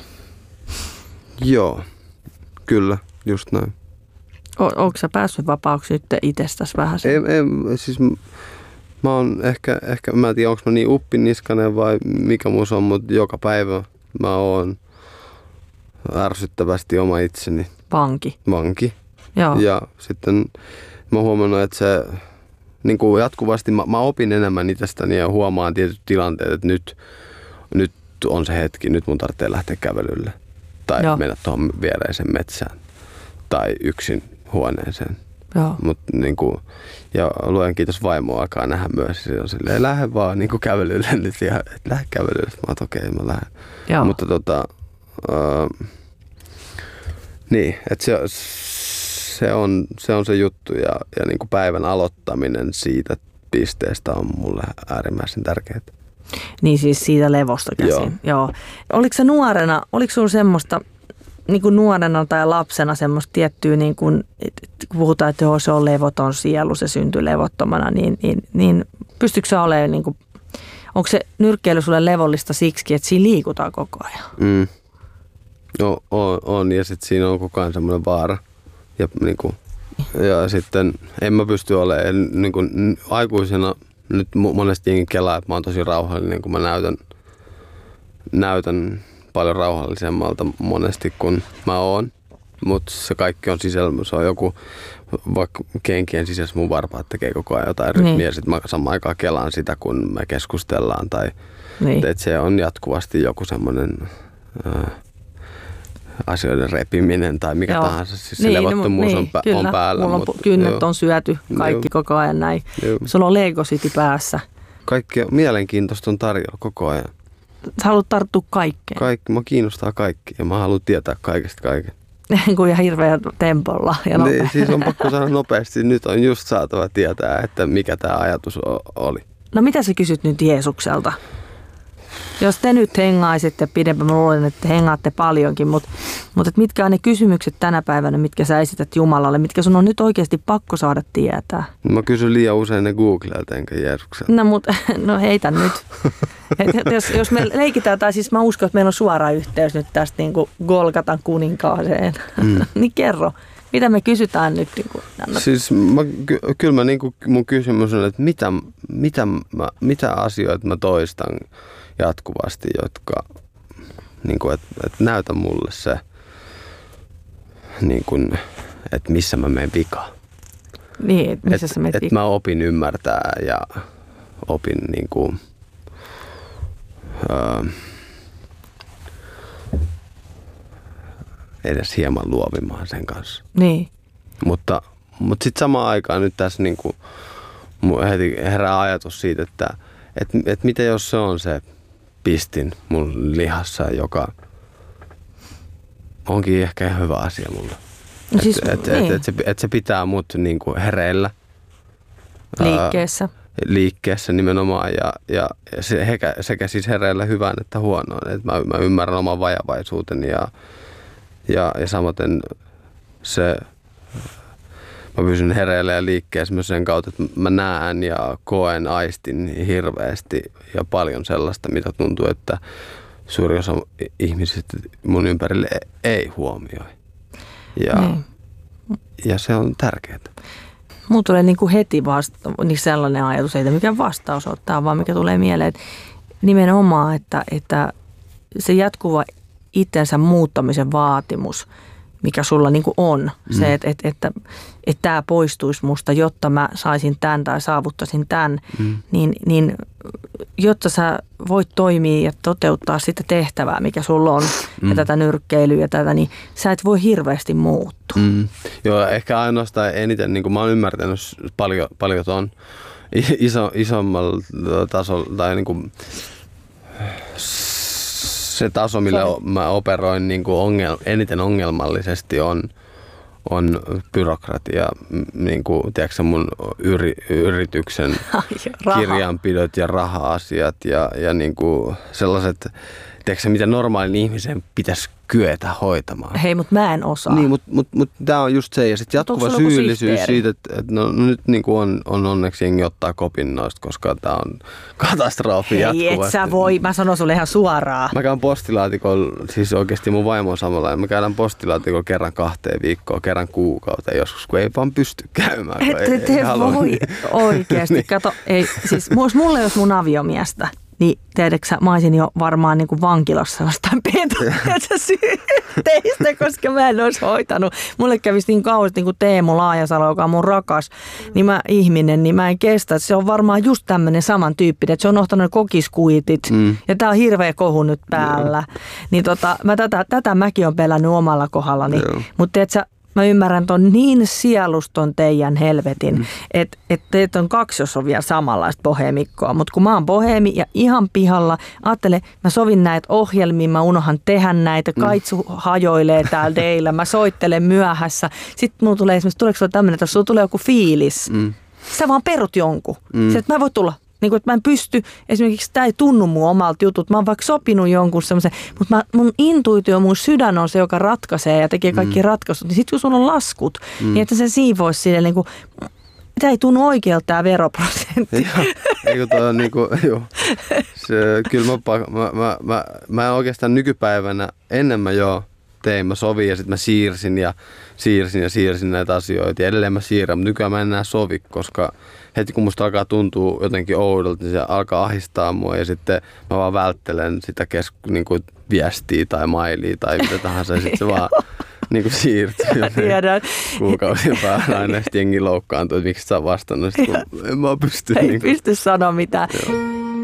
Joo, kyllä, just näin. Oletko sä päässyt vapaaksi nyt itsestäsi vähän? Ei, ei, siis mä oon ehkä, ehkä, mä en tiedä, onko mä niin uppiniskainen vai mikä mun on, mutta joka päivä mä oon ärsyttävästi oma itseni. Vanki. Vanki. Joo. Ja sitten mä oon huomannut, että se niin kuin jatkuvasti, mä, mä opin enemmän itsestäni ja huomaan tietyt tilanteet, että nyt, nyt on se hetki, nyt mun tarvitsee lähteä kävelylle. Tai Joo. mennä tuohon viereiseen metsään. Tai yksin huoneeseen. Mut, niinku, ja luojan kiitos, vaimo alkaa nähdä myös. Se on silleen, lähde vaan niinku kävelylle nyt. Ja, et lähde kävelylle. Mä oon okei, okay, mä lähden. Joo. Mutta tota, uh, niin, että se, se, on, se on se juttu. Ja, ja niinku päivän aloittaminen siitä pisteestä on mulle äärimmäisen tärkeää. Niin siis siitä levosta käsin. Joo. Joo. Oliko se nuorena, oliko sinulla semmoista, niin kuin nuorena tai lapsena semmoista tiettyä, niin kuin, kun puhutaan, että joo, se on levoton sielu, se syntyy levottomana, niin, niin, niin pystyykö se olemaan, niin kuin, onko se nyrkkeily sulle levollista siksi, että siinä liikutaan koko ajan? Mm. No, on, on, ja sitten siinä on koko ajan semmoinen vaara. Ja, niin kuin, ja sitten en mä pysty olemaan niin kuin, aikuisena, nyt monesti jengi kelaa, että mä oon tosi rauhallinen, kun mä näytän, näytän paljon rauhallisemmalta monesti kuin mä oon. Mutta se kaikki on sisällä, se on joku, vaikka kenkien sisässä mun varpaat tekee koko ajan jotain rytmiä, niin. Ja sitten mä samaan aikaan kelaan sitä, kun me keskustellaan. Tai, niin. Että se on jatkuvasti joku semmoinen äh, asioiden repiminen tai mikä joo. tahansa. Siis niin, se levottomuus niin, on, pä- kyllä. on päällä. Mulla on mutta, kynnet joo. on syöty, kaikki joo. koko ajan näin. Joo. Sulla on Lego City päässä. Kaikki mielenkiintoista on tarjolla koko ajan. Sä haluat tarttua kaikkeen. Kaikki, mua kiinnostaa kaikki ja mä haluan tietää kaikesta kaiken. Kuin ihan hirveän tempolla ja nopeasti. Niin, siis on pakko sanoa nopeasti. Nyt on just saatava tietää, että mikä tämä ajatus oli. No mitä sä kysyt nyt Jeesukselta? Jos te nyt hengaisitte pidempään, mä luulen, että te hengaatte paljonkin, mutta, mutta mitkä on ne kysymykset tänä päivänä, mitkä sä esität Jumalalle, mitkä sun on nyt oikeasti pakko saada tietää? Mä kysyn liian usein ne Googlelta enkä Jeesukselta. No mutta, no heitä nyt. Et jos, jos me leikitään, tai siis mä uskon, että meillä on suora yhteys nyt tästä niin kuin Golgatan kuninkaaseen, mm. niin kerro. Mitä me kysytään nyt? Niin kuin, siis mä, ky- kyllä mä, niin kuin, mun kysymys on, että mitä, mitä, mä, mitä asioita mä toistan jatkuvasti, jotka, niin kuin, että, että näytä mulle se, niin kuin, että missä mä menen vikaan. Niin, että missä et, sä menet vikaan. Että mä opin ymmärtää ja opin niin kuin, öö, edes hieman luovimaan sen kanssa. Niin. Mutta, mutta sitten samaan aikaan nyt tässä niin kuin, heti herää ajatus siitä, että et, et mitä jos se on se pistin mun lihassa, joka onkin ehkä hyvä asia mulle. Siis, että et, niin. et, et se, et se pitää mut niin kuin hereillä. Liikkeessä. Ää, liikkeessä nimenomaan ja, ja se, sekä, sekä siis hereillä hyvään että huonoon. Et mä, mä ymmärrän oman vajavaisuuteni ja, ja, ja samaten se, mä pysyn hereillä ja liikkeessä myös sen kautta, että mä näen ja koen, aistin hirveästi ja paljon sellaista, mitä tuntuu, että suuri osa ihmisistä mun ympärille ei huomioi. Ja, niin. ja se on tärkeää. Mulla tulee niin kuin heti vasta, niin sellainen ajatus, ei mikään vastaus ole, tämä vaan mikä tulee mieleen, että nimenomaan, että, että se jatkuva itsensä muuttamisen vaatimus, mikä sulla niin kuin on, mm. se, että, että, että, että tämä poistuisi musta, jotta mä saisin tämän tai saavuttaisin tämän, mm. niin, niin jotta sä voit toimia ja toteuttaa sitä tehtävää, mikä sulla on, mm. ja tätä nyrkkeilyä ja tätä, niin sä et voi hirveästi muuttua. Mm. Joo, ehkä ainoastaan eniten, niin kuin mä oon ymmärtänyt paljon, paljon ton iso, isommalla tasolla, tai niin kuin se taso, millä Sorry. mä operoin niin kuin ongel, eniten ongelmallisesti on, on byrokratia, niin kuin, tiedätkö, mun yri, yrityksen kirjanpidot ja raha-asiat ja, ja niin kuin sellaiset, tiedätkö, mitä normaalin ihmisen pitäisi kyetä hoitamaan. Hei, mutta mä en osaa. Niin, mutta mut, mut, tämä on just se. Ja sitten jatkuva syyllisyys siitä, että, että no, nyt niin kuin on, on onneksi jengi ottaa kopin noista, koska tämä on katastrofi Hei, jatkuvasti. Hei, et sä voi. Mä sanon sulle ihan suoraan. Mä käyn postilaatikolla, siis oikeasti mun vaimo on samalla. Mä käydään postilaatikolla kerran kahteen viikkoon, kerran kuukauteen joskus, kun ei vaan pysty käymään. Ette te voi oikeasti. niin. Kato, ei, siis mulle jos mun aviomiestä, niin tiedätkö mä olisin jo varmaan niin kuin vankilassa jostain petokkeessa syytteistä, koska mä en olisi hoitanut. Mulle kävisi niin kauheasti niin kuin Teemu Laajasalo, joka on mun rakas niin mä, ihminen, niin mä en kestä. Se on varmaan just tämmöinen samantyyppinen, että se on ohtanut kokiskuitit mm. ja tää on hirveä kohu nyt päällä. Joo. Niin tota, mä tätä, tätä mäkin on pelännyt omalla kohdallani. Mutta tiedätkö, mä ymmärrän ton niin sieluston teidän helvetin, mm. että et teet on kaksi, jos on vielä samanlaista boheemikkoa. Mutta kun mä oon boheemi ja ihan pihalla, ajattele, mä sovin näitä ohjelmia, mä unohan tehdä näitä, kaitsu hajoilee täällä teillä, mä soittelen myöhässä. Sitten mulla tulee esimerkiksi, tuleeko sulla tämmöinen, että jos sulla tulee joku fiilis, mm. sä vaan perut jonkun. Mm. Sä, että mä en voi tulla. Niin kuin, että mä en pysty, esimerkiksi tämä ei tunnu mun omalta jutut. Mä oon vaikka sopinut jonkun semmoisen, mutta mä, mun intuitio, mun sydän on se, joka ratkaisee ja tekee kaikki mm. ratkaisut. Niin sitten kun sulla on laskut, mm. niin että se siivoisi silleen niin kuin, tämä ei tunnu oikealta tämä veroprosentti. Eikö toi on niinku, joo. Se, kyllä mä, mä, mä, mä, mä oikeastaan nykypäivänä enemmän jo tein, mä sovin ja sitten mä siirsin ja siirsin ja siirsin näitä asioita ja edelleen mä siirrän, mutta nykyään mä en enää sovi, koska heti kun musta alkaa tuntua jotenkin oudolta, niin se alkaa ahistaa mua ja sitten mä vaan välttelen sitä kesk- niin kuin viestiä tai mailia tai mitä tahansa ja sitten se vaan niin kuin siirtyy kuukausien päällä aina sitten jengi loukkaantuu, että miksi sä oot vastannut, sit, kun en mä pysty. Ei niin kuin, pysty sanoa mitään. Joo.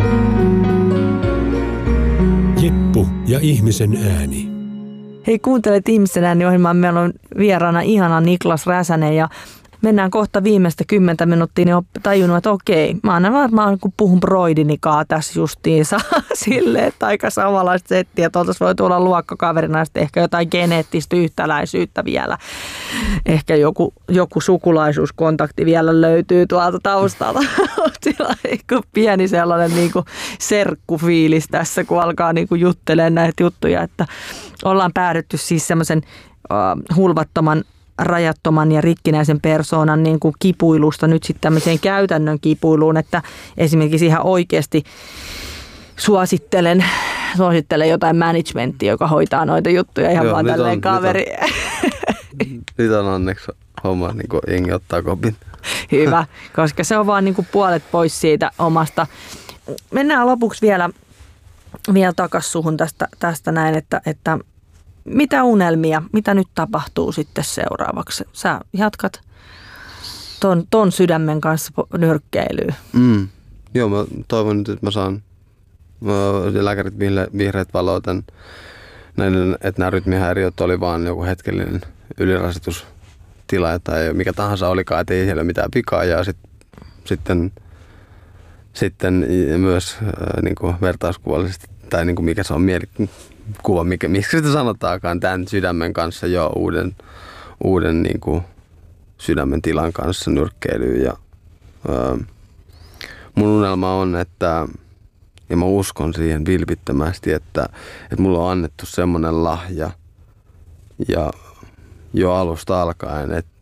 Jeppu ja ihmisen ääni. Hei, kuuntelet ihmisen ääni -ohjelmaa. Meillä on vieraana ihana Niklas Räsänen ja mennään kohta viimeistä kymmentä minuuttia, niin olen tajunnut, että okei, mä aina varmaan kun puhun broidinikaa tässä justiinsa silleen, että aika samanlaista settiä, että oltaisiin voitu olla luokkakaverina ja sitten ehkä jotain geneettistä yhtäläisyyttä vielä. Ehkä joku, joku sukulaisuuskontakti vielä löytyy tuolta taustalta. Sillä on pieni sellainen niin kuin serkkufiilis tässä, kun alkaa niin kuin juttelemaan näitä juttuja, että ollaan päädytty siis semmoisen uh, hulvattoman rajattoman ja rikkinäisen persoonan niin kuin kipuilusta nyt sitten tämmöiseen käytännön kipuiluun, että esimerkiksi ihan oikeasti suosittelen, suosittelen jotain managementtia, joka hoitaa noita juttuja ihan Joo, vaan tälleen on, kaveri. Nyt on, nyt on onneksi homma, niin kuin jengi ottaa kopin. Hyvä, koska se on vaan niin kuin puolet pois siitä omasta. Mennään lopuksi vielä, vielä takaisin suhun tästä, tästä näin, että, että mitä unelmia, mitä nyt tapahtuu sitten seuraavaksi? Sä jatkat ton, ton sydämen kanssa nyrkkeilyä. Mm. Joo, mä toivon nyt, että mä saan mä, lääkärit vihreät valoa tämän, näin, että nämä rytmihäiriöt oli vaan joku hetkellinen ylirasitustila tai mikä tahansa olikaan, että ei siellä mitään pikaa. Ja sit, sitten, sitten myös äh, niin kuin vertauskuvallisesti, tai niin kuin mikä se on mielikuva. Kuva, mikä, miksi sitä sanotaankaan, tämän sydämen kanssa jo uuden, uuden niin kuin sydämen tilan kanssa nyrkkeilyyn. Ja, ää, mun unelma on, että, ja mä uskon siihen vilpittömästi, että, että mulla on annettu semmoinen lahja ja jo alusta alkaen, että,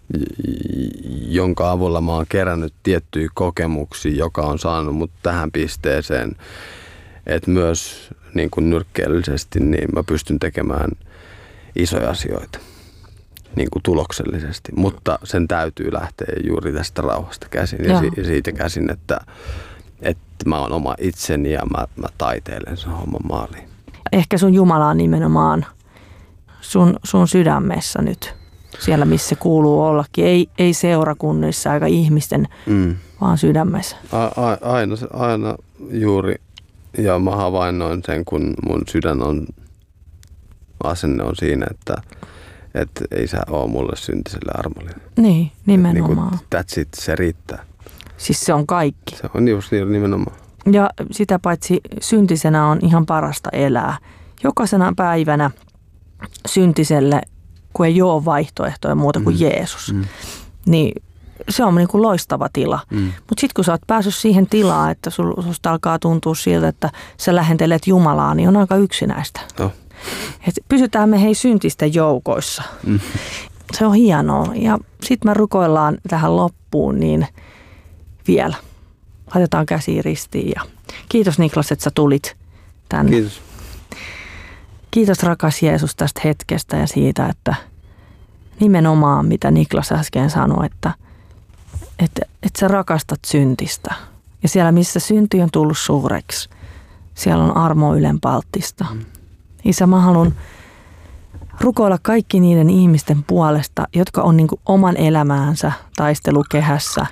jonka avulla mä oon kerännyt tiettyjä kokemuksia, joka on saanut mut tähän pisteeseen, että myös niin kuin nyrkkeilyllisesti, niin mä pystyn tekemään isoja asioita niin kuin tuloksellisesti. Mutta sen täytyy lähteä juuri tästä rauhasta käsin ja, ja siitä käsin, että, että mä oon oma itseni ja mä, mä taiteilen sen homman maaliin. Ehkä sun Jumala on nimenomaan sun, sun sydämessä nyt, siellä missä kuuluu ollakin. Ei, ei seurakunnissa eikä ihmisten, mm. vaan sydämessä. A, a, aina, aina juuri. Ja mä havainnoin sen, kun mun sydän on, asenne on siinä, että, että ei sä oo mulle syntiselle armollinen. Niin, nimenomaan. Niin that's it, se riittää. Siis se on kaikki. Se on just niin, nimenomaan. Ja sitä paitsi syntisenä on ihan parasta elää. Jokaisena päivänä syntiselle, kun ei ole vaihtoehtoja muuta kuin mm. Jeesus, mm. niin se on niin kuin loistava tila. Mm. Mutta sitten kun sä oot päässyt siihen tilaan, että susta alkaa tuntua siltä, että sä lähentelet Jumalaa, niin on aika yksinäistä. Oh. Et pysytään me hei syntisten joukoissa. Mm. Se on hienoa. Ja sitten me rukoillaan tähän loppuun niin vielä. Laitetaan käsiin ristiin. Ja kiitos Niklas, että sä tulit tänne. Kiitos. Kiitos rakas Jeesus tästä hetkestä ja siitä, että nimenomaan mitä Niklas äsken sanoi, että Että, että sä rakastat syntistä. Ja siellä, missä synti on tullut suureksi, siellä on armo ylenpalttista. Mm. Isä, mä haluan rukoilla kaikki niiden ihmisten puolesta, jotka on niin kuin oman elämäänsä taistelukehässä.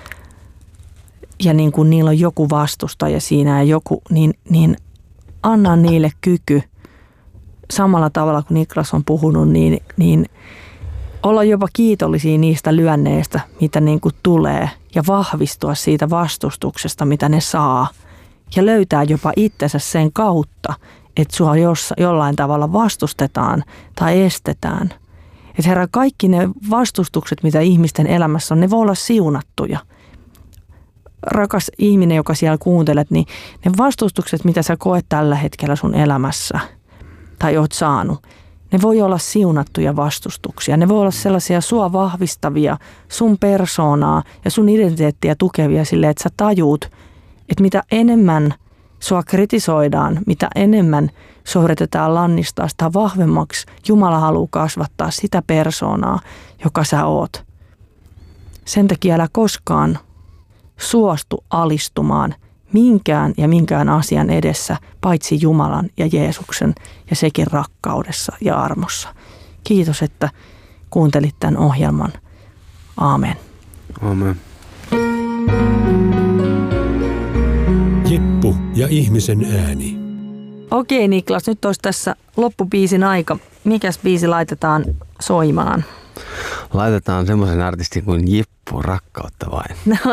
Ja niin kuin niillä on joku vastustaja siinä ja joku, niin, niin anna niille kyky. Samalla tavalla kuin Niklas on puhunut, niin, niin olla jopa kiitollisia niistä lyönneistä, mitä niin kuin tulee, ja vahvistua siitä vastustuksesta, mitä ne saa. Ja löytää jopa itsensä sen kautta, että sua jollain tavalla vastustetaan tai estetään. Että Herra, kaikki ne vastustukset, mitä ihmisten elämässä on, ne voi olla siunattuja. rakas ihminen, joka siellä kuuntelet, niin ne vastustukset, mitä sä koet tällä hetkellä sun elämässä tai oot saanut, ne voi olla siunattuja vastustuksia. Ne voi olla sellaisia sua vahvistavia, sun persoonaa ja sun identiteettiä tukevia silleen, että sä tajuut, että mitä enemmän sua kritisoidaan, mitä enemmän sua yritetään lannistaa, sitä vahvemmaksi Jumala haluaa kasvattaa sitä persoonaa, joka sä oot. Sen takia älä koskaan suostu alistumaan minkään ja minkään asian edessä, paitsi Jumalan ja Jeesuksen ja sekin rakkaudessa ja armossa. Kiitos, että kuuntelit tämän ohjelman. Aamen. Aamen. Jeppu ja ihmisen ääni. Okei Niklas, nyt olisi tässä loppubiisin aika. Mikäs biisi laitetaan soimaan? Laitetaan semmoisen artistin kuin Jippu, rakkautta vain.